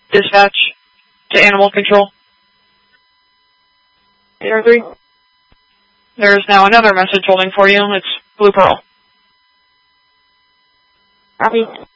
Dispatch to Animal Control. AR3. There is now another message holding for you. It's Blue Pearl. Copy.